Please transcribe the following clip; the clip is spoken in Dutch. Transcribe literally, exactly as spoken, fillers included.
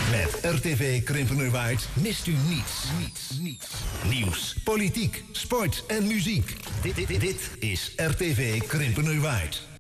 Met R T V Krimpenerwaard mist u niets. Niets, niets. Nieuws, politiek, sport en muziek. Dit, dit, dit is R T V Krimpenerwaard.